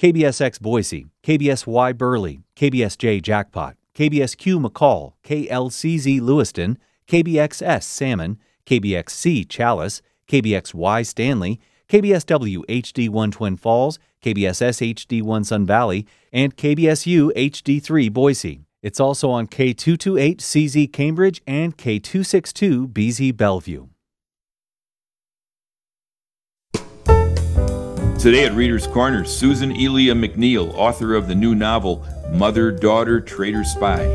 KBSX Boise, KBSY Burley, KBSJ Jackpot, KBSQ McCall, KLCZ Lewiston, KBXS Salmon, KBXC Chalice, KBXY Stanley, KBSW HD1 Twin Falls, KBSS HD1 Sun Valley, and KBSU HD3 Boise. It's also on K228 CZ Cambridge and K262 BZ Bellevue. Today at Reader's Corner, Susan Elia McNeil, author of the new novel, Mother, Daughter, Traitor, Spy.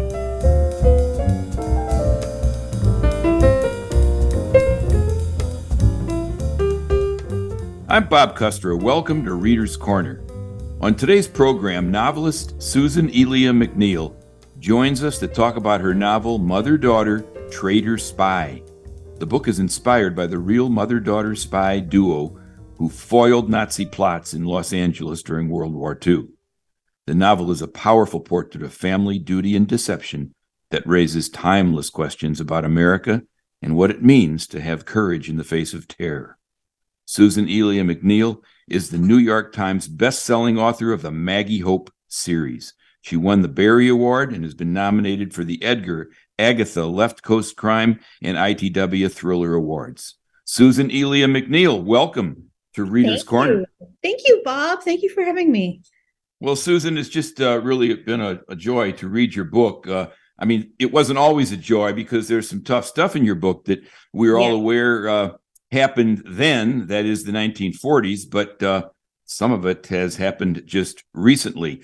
I'm Bob Custer. Welcome to Reader's Corner. On today's program, novelist Susan Elia McNeil joins us to talk about her novel, Mother, Daughter, Traitor, Spy. The book is inspired by the real mother-daughter spy duo who foiled Nazi plots in Los Angeles during World War II. The novel is a powerful portrait of family, duty, and deception that raises timeless questions about America and what it means to have courage in the face of terror. Susan Elia McNeil is the New York Times best-selling author of the Maggie Hope series. She won the Barry Award and has been nominated for the Edgar, Agatha, Left Coast Crime, and ITW Thriller Awards. Susan Elia McNeil, welcome to Reader's Corner. Thank you, Bob. Thank you for having me. Well, Susan, it's just really been a joy to read your book. I mean, it wasn't always a joy because there's some tough stuff in your book that we're all aware happened then, that is the 1940s, but some of it has happened just recently.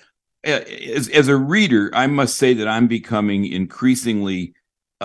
As a reader, I must say that I'm becoming increasingly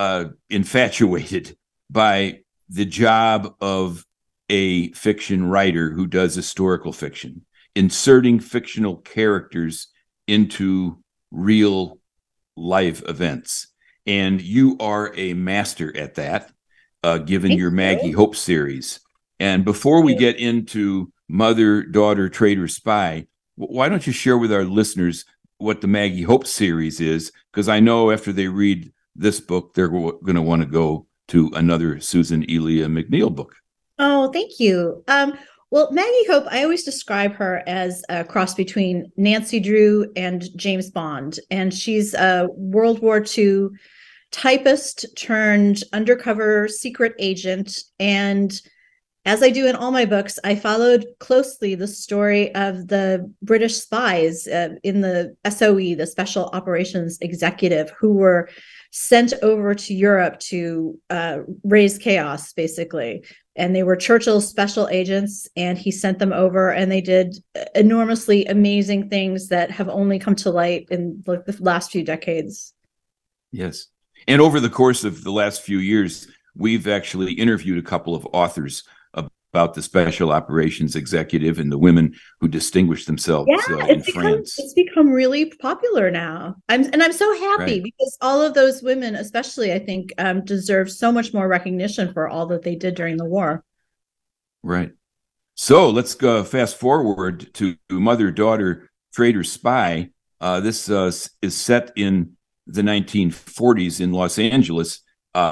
infatuated by the job of a fiction writer who does historical fiction, inserting fictional characters into real life events. And you are a master at that, given your Maggie Hope series. And before we get into Mother, Daughter, Traitor, Spy, why don't you share with our listeners what the Maggie Hope series is? Because I know after they read this book, they're going to want to go to another Susan Elia McNeil book. Oh, thank you. Well, Maggie Hope, I always describe her as a cross between Nancy Drew and James Bond. And she's a World War II typist turned undercover secret agent. And as I do in all my books, I followed closely the story of the British spies in the SOE, the Special Operations Executive, who were sent over to Europe to raise chaos, basically. And they were Churchill's special agents, and he sent them over, and they did enormously amazing things that have only come to light in the last few decades. Yes. And over the course of the last few years, we've actually interviewed a couple of authors about the Special Operations Executive and the women who distinguished themselves in France. It's become really popular now. I'm so happy because all of those women, especially, I think, deserve so much more recognition for all that they did during the war. Right. So let's go fast forward to Mother, Daughter, Traitor, Spy. This is set in the 1940s in Los Angeles.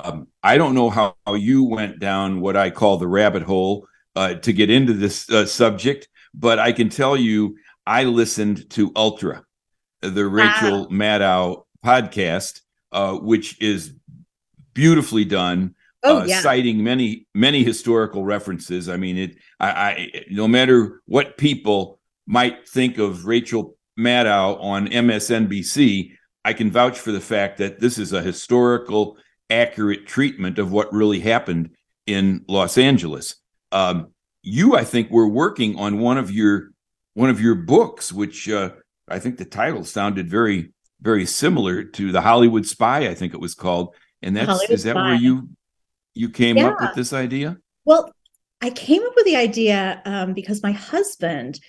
I don't know how you went down what I call the rabbit hole to get into this subject, but I can tell you I listened to Ultra, the Rachel Maddow podcast, which is beautifully done, citing many historical references. I mean, I no matter what people might think of Rachel Maddow on MSNBC, I can vouch for the fact that this is a historical accurate treatment of what really happened in Los Angeles. You, I think, were working on one of your books, which I think the title sounded very, very similar to The Hollywood Spy, I think it was called. And is that where you came up with this idea? Well, I came up with the idea because my husband,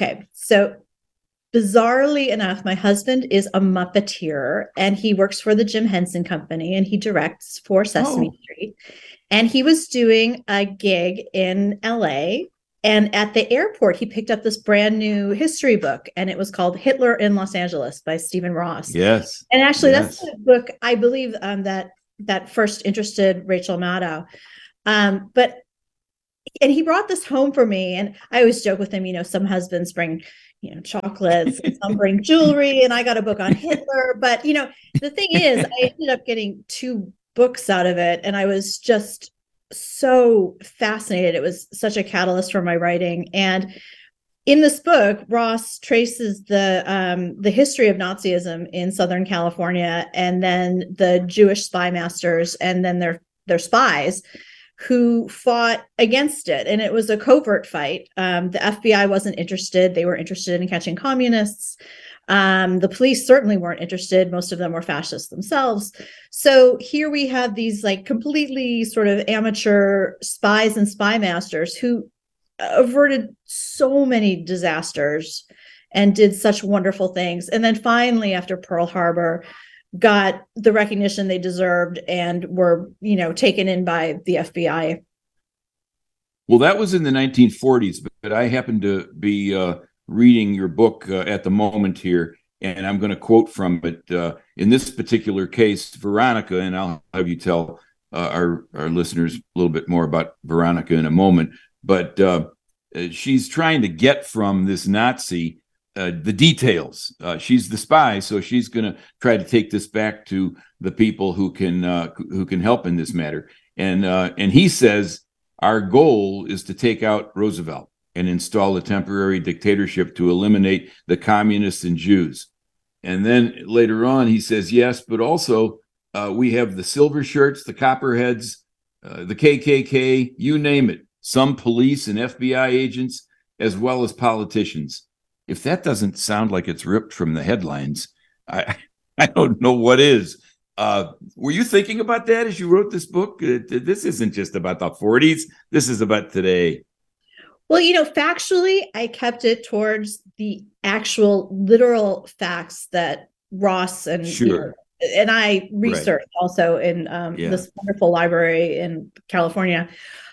so bizarrely enough, my husband is a Muppeteer, and he works for the Jim Henson Company, and he directs for Sesame Street. And he was doing a gig in LA, and at the airport, he picked up this brand new history book, and it was called Hitler in Los Angeles by Stephen Ross. Yes. And actually, that's the book, I believe, that first interested Rachel Maddow. And he brought this home for me, and I always joke with him, some husbands bring chocolates, and some bring jewelry, and I got a book on Hitler. But, the thing is, I ended up getting 2 books out of it, and I was just so fascinated. It was such a catalyst for my writing. And in this book, Ross traces the history of Nazism in Southern California, and then the Jewish spy masters, and then their spies who fought against it. And it was a covert fight. The FBI wasn't interested. They were interested in catching communists. The police certainly weren't interested. Most of them were fascists themselves. So here we have these like completely sort of amateur spies and spy masters who averted so many disasters and did such wonderful things. And then finally, after Pearl Harbor, got the recognition they deserved and were, taken in by the FBI. Well, that was in the 1940s, but I happened to be reading your book at the moment here, and I'm going to quote from it. In this particular case, Veronica, and I'll have you tell our listeners a little bit more about Veronica in a moment, but she's trying to get from this Nazi the details. She's the spy, so she's going to try to take this back to the people who can help in this matter. And he says our goal is to take out Roosevelt and install a temporary dictatorship to eliminate the communists and Jews. And then later on, he says yes, but also we have the silver shirts, the copperheads, the KKK, you name it. Some police and FBI agents, as well as politicians. If that doesn't sound like it's ripped from the headlines, I don't know what is. Were you thinking about that as you wrote this book? This isn't just about the 40s. This is about today. Well, factually, I kept it towards the actual literal facts that Ross and sure. And I researched also in this wonderful library in California.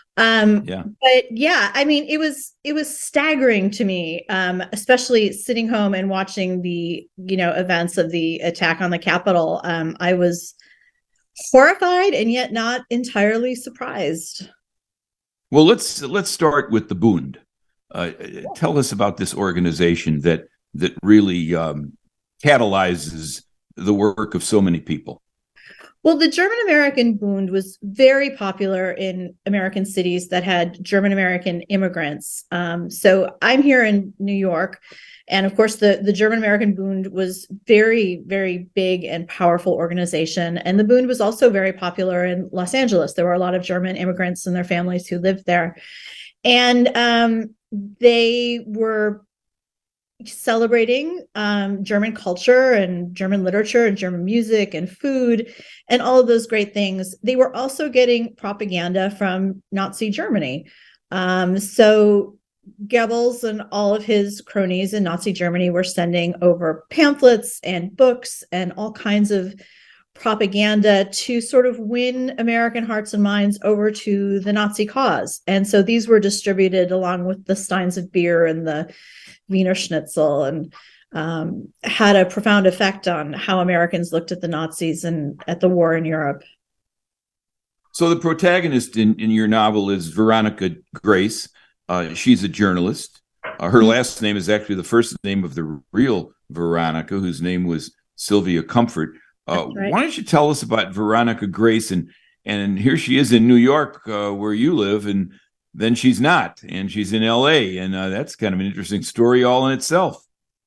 But yeah, I mean, it was staggering to me, especially sitting home and watching the, events of the attack on the Capitol. I was horrified and yet not entirely surprised. Well, let's start with the Bund. Tell us about this organization that really catalyzes the work of so many people. Well, the German-American Bund was very popular in American cities that had German-American immigrants. So I'm here in New York, and of course, the German-American Bund was very, very big and powerful organization. And the Bund was also very popular in Los Angeles. There were a lot of German immigrants and their families who lived there. And they were celebrating German culture and German literature and German music and food and all of those great things. They were also getting propaganda from Nazi Germany. So Goebbels and all of his cronies in Nazi Germany were sending over pamphlets and books and all kinds of propaganda to sort of win American hearts and minds over to the Nazi cause. And so these were distributed along with the steins of beer and the Wiener Schnitzel, and had a profound effect on how Americans looked at the Nazis and at the war in Europe. So the protagonist in your novel is Veronica Grace. She's a journalist. Her last name is actually the first name of the real Veronica, whose name was Sylvia Comfort. Right. Why don't you tell us about Veronica Grace? And here she is in New York, where you live, and then she's not, and she's in LA, and that's kind of an interesting story all in itself.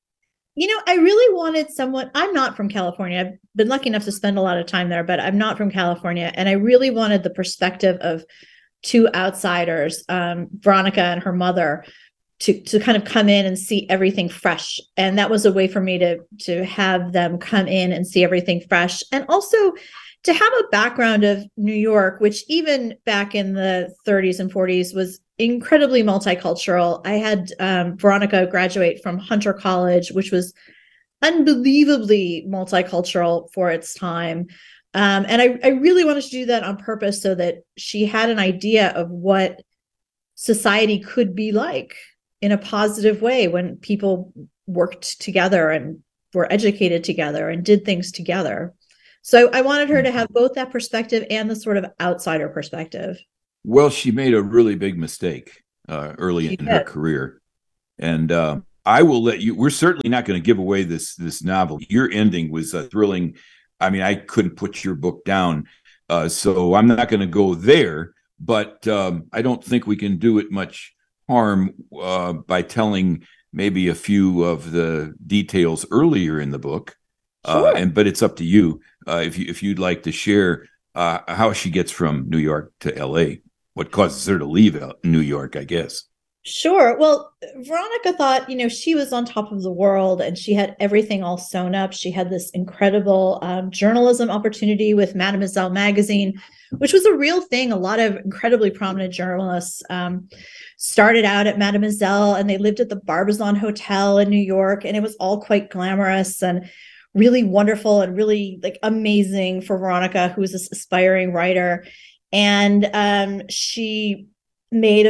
I really wanted someone. I'm not from California. I've been lucky enough to spend a lot of time there, but I'm not from California, and I really wanted the perspective of 2 outsiders, Veronica and her mother, to kind of come in and see everything fresh. And that was a way for me to have them come in and see everything fresh, and also to have a background of New York, which even back in the 30s and 40s was incredibly multicultural. I had Veronica graduate from Hunter College, which was unbelievably multicultural for its time. And I really wanted to do that on purpose so that she had an idea of what society could be like in a positive way when people worked together and were educated together and did things together. So I wanted her to have both that perspective and the sort of outsider perspective. Well, she made a really big mistake early in her career. And I will let you. We're certainly not going to give away this novel. Your ending was thrilling. I mean, I couldn't put your book down, so I'm not going to go there. But I don't think we can do it much harm by telling maybe a few of the details earlier in the book. Sure. But it's up to you if you'd like to share how she gets from New York to L.A. What causes her to leave New York, I guess. Sure. Well, Veronica thought, she was on top of the world and she had everything all sewn up. She had this incredible journalism opportunity with Mademoiselle magazine, which was a real thing. A lot of incredibly prominent journalists started out at Mademoiselle, and they lived at the Barbizon Hotel in New York, and it was all quite glamorous and really wonderful and really like amazing for Veronica, who was this aspiring writer. And she made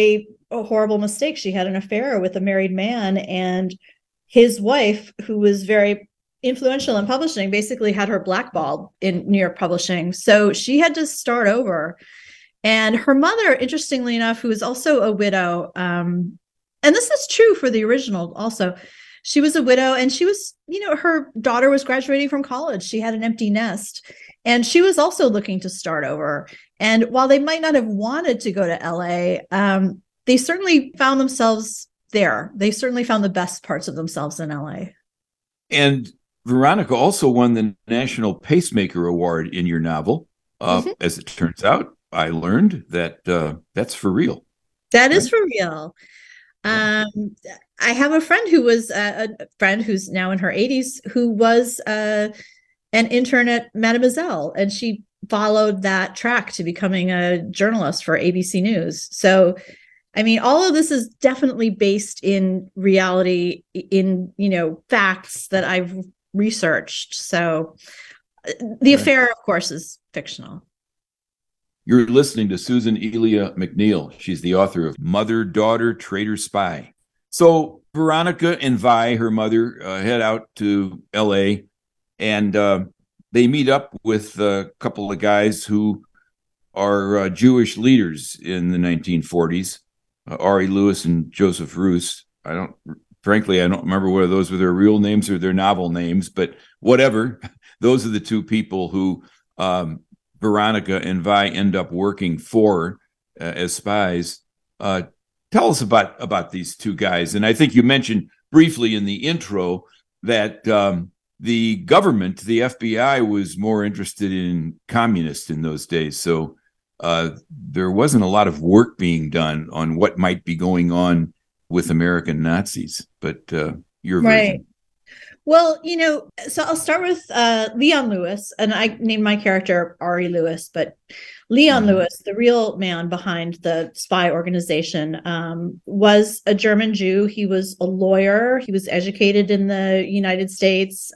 a horrible mistake. She had an affair with a married man, and his wife, who was very influential in publishing, basically had her blackballed in New York publishing. So she had to start over. And her mother, interestingly enough, who is also a widow, and this is true for the original also, she was a widow, and she was, her daughter was graduating from college. She had an empty nest, and she was also looking to start over. And while they might not have wanted to go to LA, they certainly found themselves there. They certainly found the best parts of themselves in LA. And Veronica also won the National Pacemaker Award in your novel. As it turns out, I learned that that's for real. That is for real. I have a friend who was a friend who's now in her 80s, who was an intern at Mademoiselle, and she followed that track to becoming a journalist for ABC News. So, I mean, all of this is definitely based in reality, in, facts that I've researched. So the affair, of course, is fictional. You're listening to Susan Elia McNeil. She's the author of Mother, Daughter, Traitor, Spy. So Veronica and Vi, her mother, head out to L.A., and they meet up with a couple of guys who are Jewish leaders in the 1940s, Ari Lewis and Joseph Roos. Frankly, I don't remember whether those were their real names or their novel names, but whatever. Those are the two people who Veronica and Vi end up working for as spies. Tell us about these two guys. And I think you mentioned briefly in the intro that the government, the FBI, was more interested in communists in those days. So there wasn't a lot of work being done on what might be going on with American Nazis. But your version. Well, so I'll start with Leon Lewis, and I named my character Ari Lewis, but Leon Lewis, the real man behind the spy organization, was a German Jew. He was a lawyer. He was educated in the United States.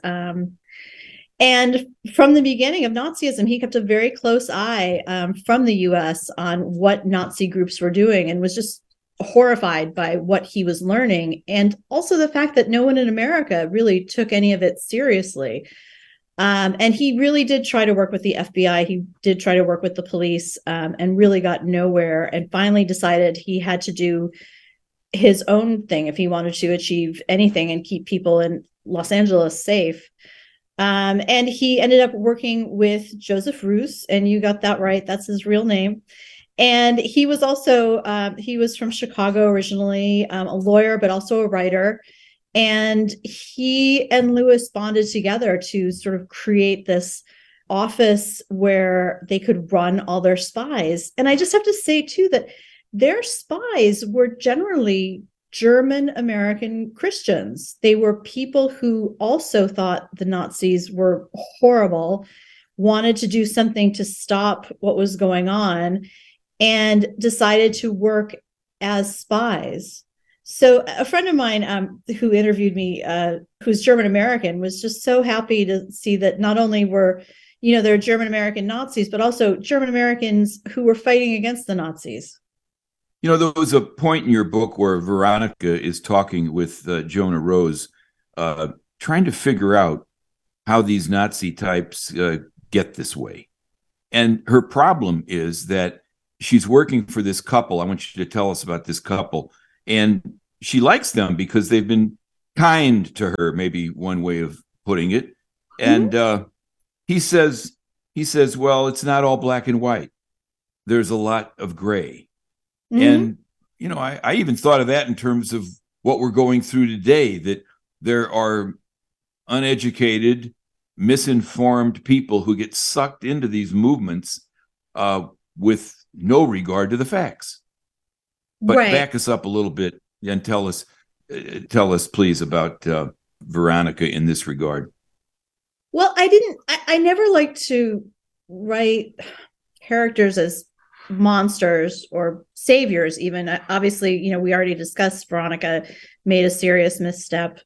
And from the beginning of Nazism, he kept a very close eye from the U.S. on what Nazi groups were doing, and was just horrified by what he was learning, and also the fact that no one in America really took any of it seriously. And he really did try to work with the FBI. He did try to work with the police, and really got nowhere, and finally decided he had to do his own thing if he wanted to achieve anything and keep people in Los Angeles safe. And he ended up working with Joseph Roos, and you got that right. That's his real name. And he was also, he was from Chicago originally, a lawyer, but also a writer. And he and Lewis bonded together to sort of create this office where they could run all their spies. And I just have to say, too, that their spies were generally German American Christians. They were people who also thought the Nazis were horrible, wanted to do something to stop what was going on, and decided to work as spies. So a friend of mine who interviewed me, who's German American, was just so happy to see that not only were, there are German American Nazis, but also German Americans who were fighting against the Nazis. There was a point in your book where Veronica is talking with Jonah Rose, trying to figure out how these Nazi types get this way. And her problem is that she's working for this couple. I want you to tell us about this couple. And she likes them because they've been kind to her, maybe one way of putting it. And he says, well, it's not all black and white. There's a lot of gray. And, I even thought of that in terms of what we're going through today, that there are uneducated, misinformed people who get sucked into these movements with no regard to the facts. But back us up a little bit and tell us, please, about Veronica in this regard. Well, I never liked to write characters as monsters or saviors, even. Obviously, we already discussed Veronica made a serious misstep.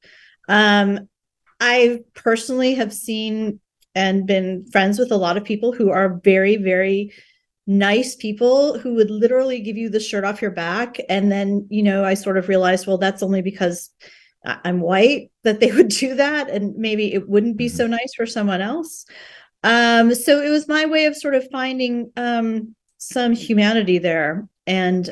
I personally have seen and been friends with a lot of people who are very, very nice people who would literally give you the shirt off your back. And then, I sort of realized, well, that's only because I'm white that they would do that. And maybe it wouldn't be so nice for someone else. So it was my way of sort of finding some humanity there. And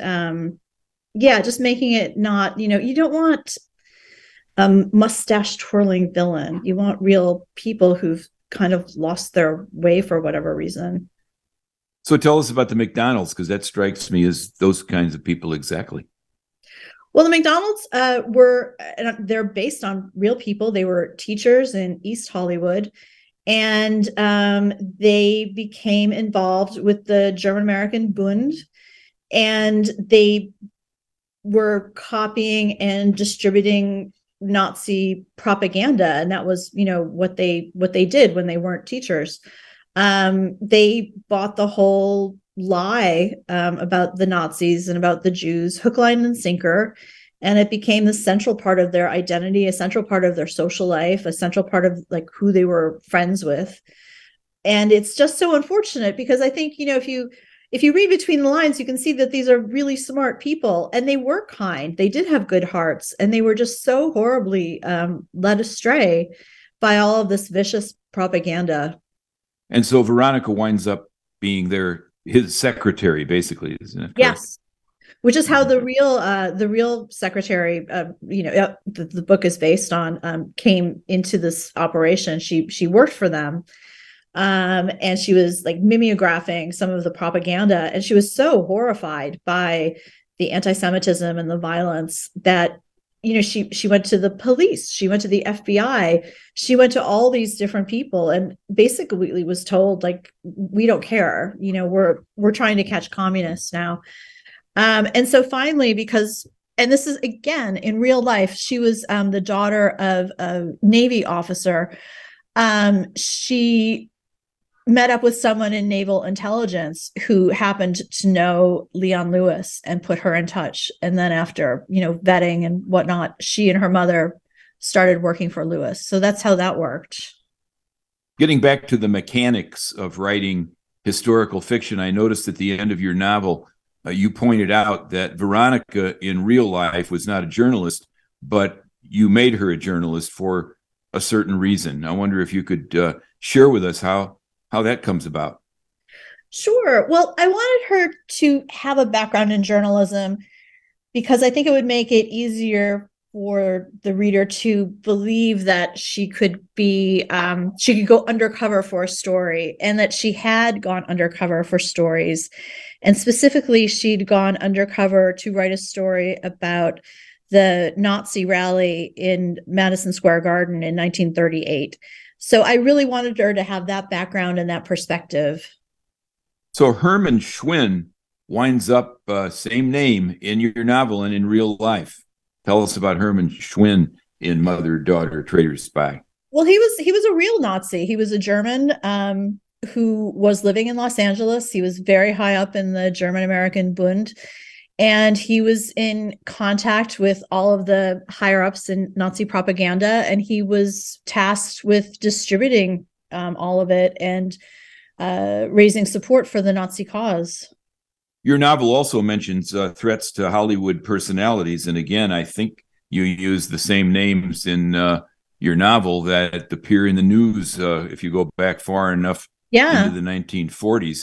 just making it not, you don't want a mustache twirling villain. You want real people who've kind of lost their way for whatever reason. So tell us about the McDonald's, because that strikes me as those kinds of people exactly. Well, the McDonald's they're based on real people. They were teachers in East Hollywood, and they became involved with the German American Bund, and they were copying and distributing Nazi propaganda, and that was what they did when they weren't teachers. They bought the whole lie about the Nazis and about the Jews, hook, line, and sinker, and it became the central part of their identity, a central part of their social life, a central part of like who they were friends with. And it's just so unfortunate because I think if you read between the lines, you can see that these are really smart people, and they were kind. They did have good hearts, and they were just so horribly led astray by all of this vicious propaganda. And so Veronica winds up being his secretary, basically, isn't it? Yes, which is how the real secretary, the book is based on, came into this operation. She worked for them. And she was like mimeographing some of the propaganda, and she was so horrified by the anti-Semitism and the violence that she went to the police, she went to the FBI, she went to all these different people, and basically was told, like, we don't care, we're trying to catch communists now. And so finally, and this is again in real life, she was the daughter of a Navy officer. She met up with someone in naval intelligence who happened to know Leon Lewis and put her in touch. And then after, vetting and whatnot, she and her mother started working for Lewis. So that's how that worked. Getting back to the mechanics of writing historical fiction, I noticed at the end of your novel, you pointed out that Veronica in real life was not a journalist, but you made her a journalist for a certain reason. I wonder if you could share with us how that comes about. Sure. Well, I wanted her to have a background in journalism because I think it would make it easier for the reader to believe that she could go undercover for a story, and that she had gone undercover for stories. And specifically, she'd gone undercover to write a story about the Nazi rally in Madison Square Garden in 1938. So I really wanted her to have that background and that perspective. So Herman Schwinn winds up same name in your novel and in real life. Tell us about Herman Schwinn in Mother, Daughter, Traitor, Spy. Well, he was a real Nazi. He was a German who was living in Los Angeles. He was very high up in the German American Bund. And he was in contact with all of the higher ups in Nazi propaganda, and he was tasked with distributing all of it and raising support for the Nazi cause. Your novel also mentions threats to Hollywood personalities, and again, I think you use the same names in your novel that appear in the news if you go back far enough into the 1940s.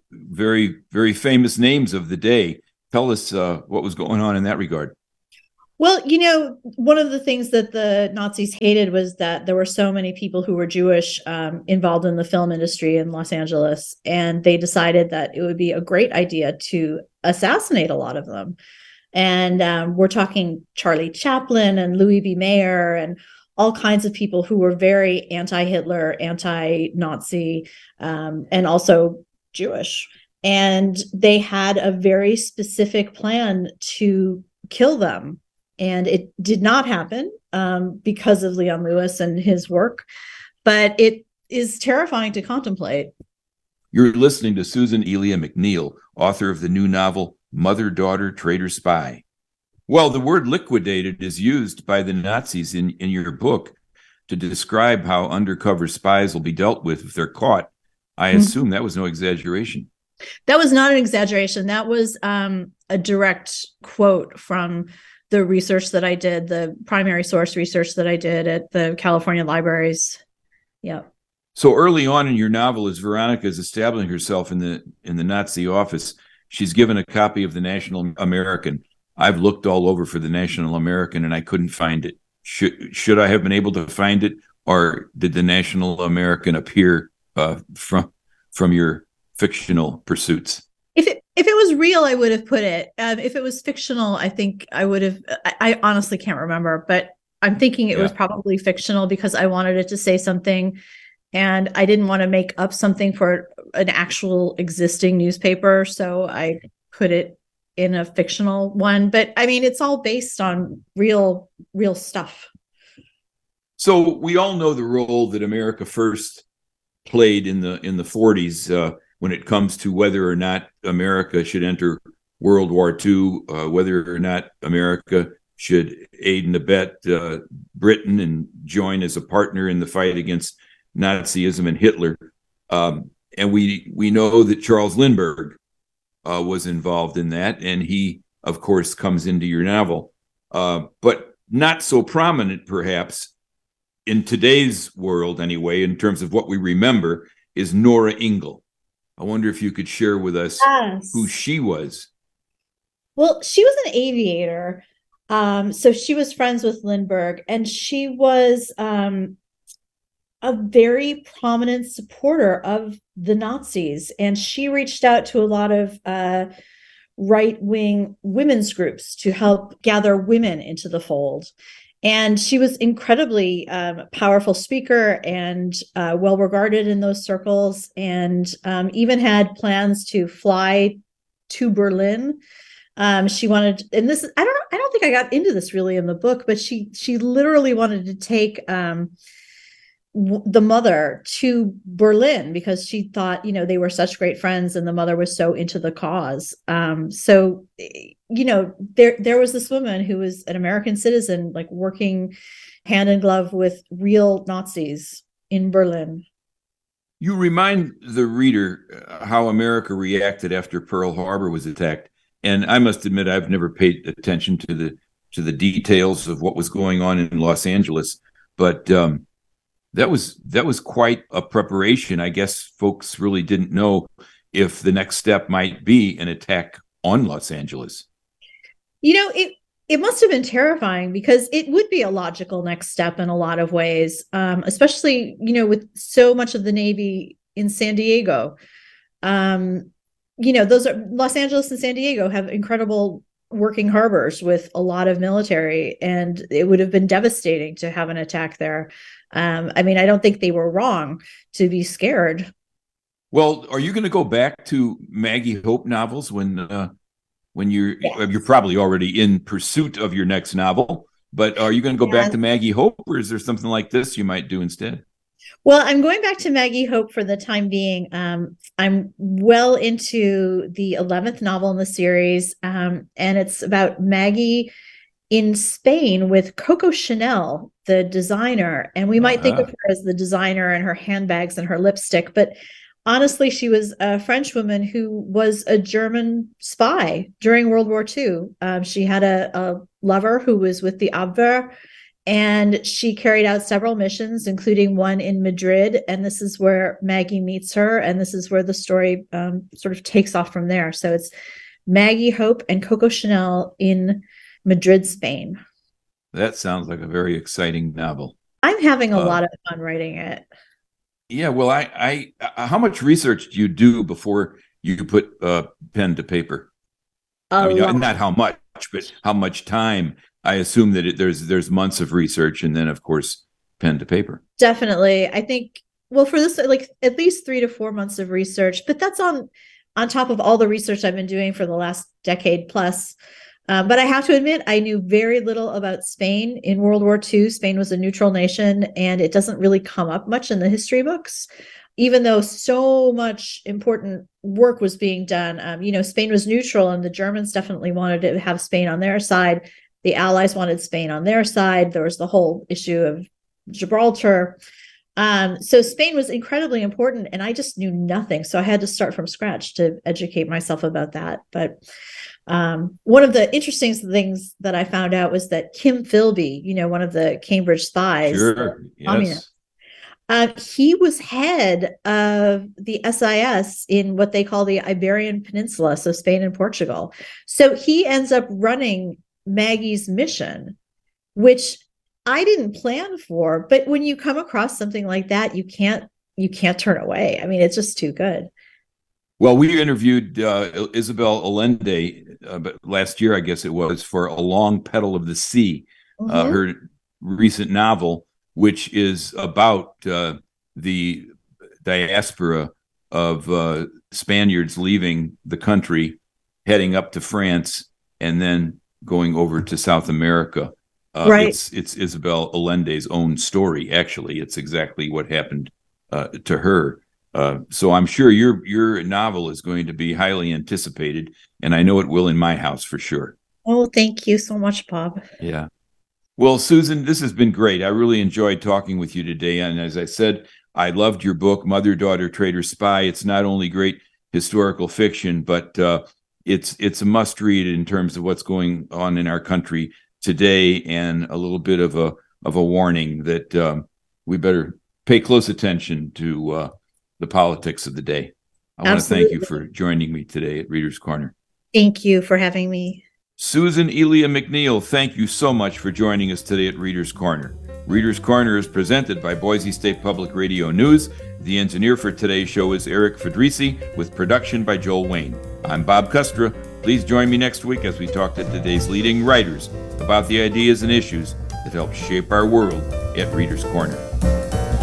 Very, very famous names of the day. Tell us what was going on in that regard. Well, one of the things that the Nazis hated was that there were so many people who were Jewish involved in the film industry in Los Angeles, and they decided that it would be a great idea to assassinate a lot of them. And we're talking Charlie Chaplin and Louis B. Mayer and all kinds of people who were very anti-Hitler, anti-Nazi, and also Jewish. And they had a very specific plan to kill them. And it did not happen because of Leon Lewis and his work, but it is terrifying to contemplate. You're listening to Susan Elia McNeill, author of the new novel, Mother, Daughter, Traitor, Spy. Well, the word liquidated is used by the Nazis in your book to describe how undercover spies will be dealt with if they're caught. I assume that was no exaggeration. That was not an exaggeration. That was a direct quote from the research that I did, the primary source research that I did at the California libraries. Yeah. So early on in your novel, as Veronica is establishing herself in the Nazi office, she's given a copy of the National American. I've looked all over for the National American and I couldn't find it. Should I have been able to find it, or did the National American appear from your fictional pursuits? If it was real, I would have put it. If it was fictional, I think I would have. I honestly can't remember, but I'm thinking it was probably fictional because I wanted it to say something, and I didn't want to make up something for an actual existing newspaper, so I put it in a fictional one. But I mean, it's all based on real stuff. So we all know the role that America First played in the 40s. When it comes to whether or not America should enter World War II, whether or not America should aid and abet Britain and join as a partner in the fight against Nazism and Hitler. And we know that Charles Lindbergh was involved in that, and he, of course, comes into your novel. But not so prominent, perhaps, in today's world anyway, in terms of what we remember, is Nora Ingle. I wonder if you could share with us who she was. Well, she was an aviator. So she was friends with Lindbergh, and she was a very prominent supporter of the Nazis. And she reached out to a lot of right-wing women's groups to help gather women into the fold. And she was incredibly powerful speaker and well regarded in those circles, and even had plans to fly to Berlin. She wanted, and this I don't think I got into this really in the book, but she literally wanted to take the mother to Berlin because she thought, they were such great friends and the mother was so into the cause. So there was this woman who was an American citizen, like working hand in glove with real Nazis in Berlin. You remind the reader how America reacted after Pearl Harbor was attacked. And I must admit, I've never paid attention to the details of what was going on in Los Angeles, but that was quite a preparation. I guess folks really didn't know if the next step might be an attack on Los Angeles. It must have been terrifying because it would be a logical next step in a lot of ways, especially, with so much of the Navy in San Diego. Those are Los Angeles and San Diego have incredible working harbors with a lot of military, and it would have been devastating to have an attack there. I don't think they were wrong to be scared. Well, are you going to go back to Maggie Hope novels when you're probably already in pursuit of your next novel, but are you going to go back to Maggie Hope, or is there something like this you might do instead? Well, I'm going back to Maggie Hope for the time being. I'm well into the 11th novel in the series, and it's about Maggie in Spain with Coco Chanel, the designer. And we might think of her as the designer and her handbags and her lipstick, but honestly, she was a French woman who was a German spy during World War II. She had a lover who was with the Abwehr, and she carried out several missions, including one in Madrid. And this is where Maggie meets her, and this is where the story sort of takes off from there. So it's Maggie Hope and Coco Chanel in Madrid, Spain. That sounds like a very exciting novel. I'm having a lot of fun writing it. Yeah, well, I how much research do you do before you put pen to paper? I A mean, lot. not how much, but how much time. I assume that there's months of research, and then of course pen to paper. Definitely. I think, well, for this, like at least 3 to 4 months of research, but that's on top of all the research I've been doing for the last decade plus. But I have to admit, I knew very little about Spain in World War II. Spain was a neutral nation, and it doesn't really come up much in the history books, even though so much important work was being done. Spain was neutral, and the Germans definitely wanted to have Spain on their side. The Allies wanted Spain on their side. There was the whole issue of Gibraltar. So Spain was incredibly important, and I just knew nothing. So I had to start from scratch to educate myself about that. But one of the interesting things that I found out was that Kim Philby, one of the Cambridge spies, Sure, yes. He was head of the SIS in what they call the Iberian Peninsula, so Spain and Portugal. So he ends up running Maggie's mission, which I didn't plan for. But when you come across something like that, you can't turn away. I mean, it's just too good. Well, we interviewed Isabel Allende but last year, I guess it was, for A Long Petal of the Sea, her recent novel, which is about the diaspora of Spaniards leaving the country, heading up to France, and then going over to South America. Right. It's Isabel Allende's own story. Actually, it's exactly what happened to her. So I'm sure your novel is going to be highly anticipated, and I know it will in my house for sure. Oh, thank you so much, Bob. Yeah. Well, Susan, this has been great. I really enjoyed talking with you today. And as I said, I loved your book, Mother, Daughter, Traitor, Spy. It's not only great historical fiction, but it's a must read in terms of what's going on in our country today, and a little bit of a warning that we better pay close attention to the politics of the day. I want to thank you for joining me today at Reader's Corner. Thank you for having me. Susan Elia McNeil, thank you so much for joining us today at Reader's Corner. Reader's Corner is presented by Boise State Public Radio News. The engineer for today's show is Eric Fedrisi, with production by Joel Wayne. I'm Bob Custra. Please join me next week as we talk to today's leading writers about the ideas and issues that help shape our world at Reader's Corner.